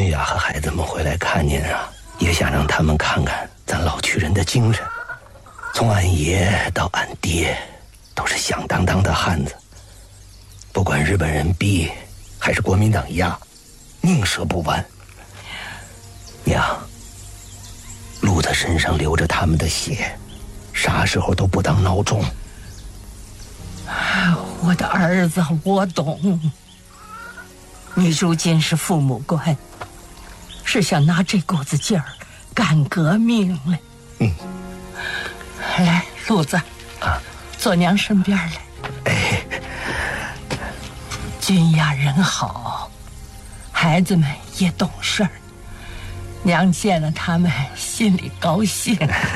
君雅和孩子们回来看您啊，也想让他们看看咱老曲人的精神。从俺爷到俺爹，都是响当当的汉子，不管日本人逼还是国民党压，宁折不弯。娘，路子身上流着他们的血，啥时候都不当孬种。 我的儿子，我懂。你如今是父母官，是想拿这股子劲儿干革命了。来，路子啊，坐娘身边来。 哎， 君雅人好，孩子们也懂事儿，娘见了他们心里高兴。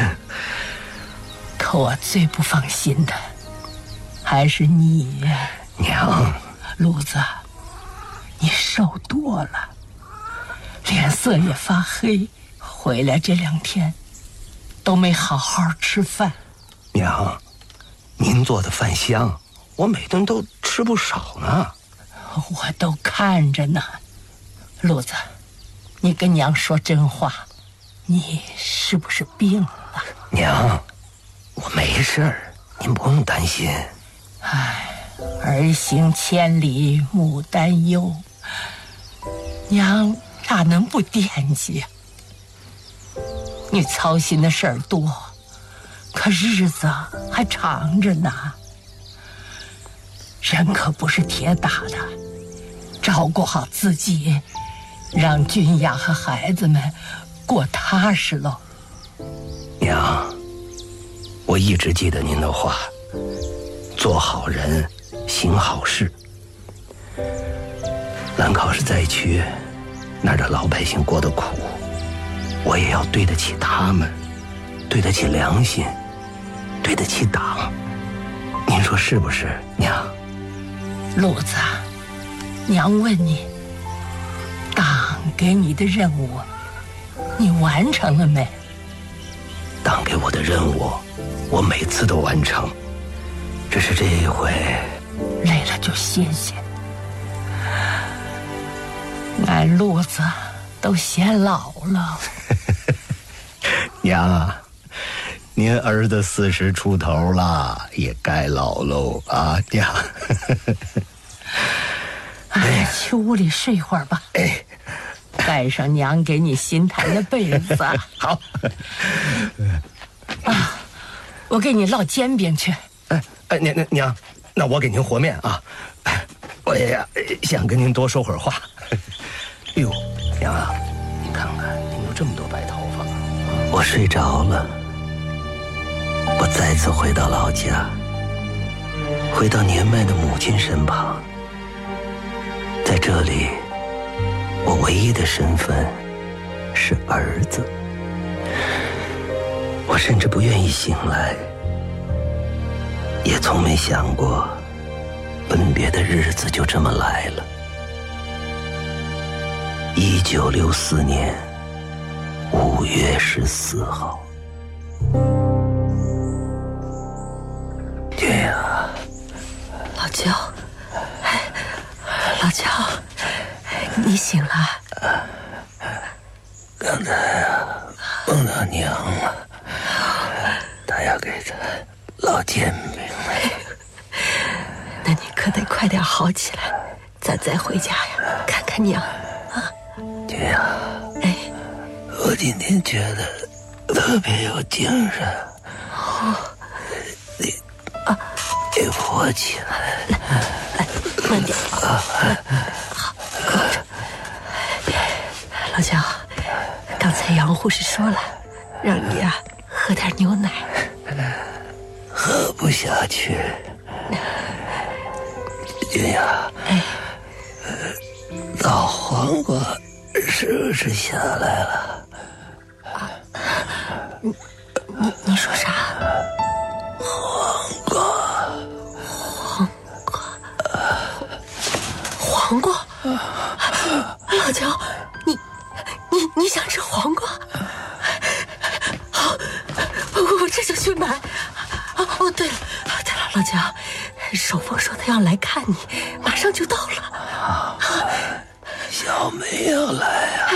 可我最不放心的还是你， 娘。 路子，你瘦多了，脸色也发黑，回来这2天都没好好吃饭。 娘，您做的饭香，我每顿都吃不少呢。 我都看着呢。路子，你跟娘说真话，你是不是病了？ 娘，我没事儿，您不用担心。 儿行千里母担忧，娘哪能不惦记呀？你操心的事儿多，可日子还长着呢。人可不是铁打的，照顾好自己，让君雅和孩子们过踏实喽。 娘，我一直记得您的话，做好人，行好事。兰考是灾区，那儿的老百姓过得苦，我也要对得起他们，对得起良心，对得起党。您说是不是，娘？ 路子，娘问你，党给你的任务，你完成了没？ 党给我的任务，我每次都完成，只是这一回累了就歇歇。俺路子都显老了。 娘啊，您儿子40出头了，也该老喽啊，娘。 哎，去屋里睡一会儿吧。 哎， 盖上娘给你新摊的被子。 好。 啊，我给你烙煎饼去。 娘，那我给您和面啊。我也想跟您多说会儿话。哎呦，娘啊，您看看，您有这么多白头发。我睡着了，我再次回到老家，回到年迈的母亲身旁。在这里，我唯一的身份是儿子。我甚至不愿意醒来，也从没想过分别的日子就这么来了。1964年5月14号。爹呀， 老焦，老焦，你醒了？ 刚才啊，梦到娘了，她要给咱烙煎饼。 那你可得快点好起来，咱再回家呀，看看娘啊。 爹呀，我今天觉得特别有精神。你扶起来， 来，慢点。好，够着。老焦，刚才杨护士说了，让你啊喝点牛奶。 喝不下去。君雅，老黄瓜是不是下来了？ 你说啥？黄瓜？老焦，你想吃黄瓜？好，我这就去买。哦，对了，老焦，守风说他要来看你，马上就到了。 小梅要来啊。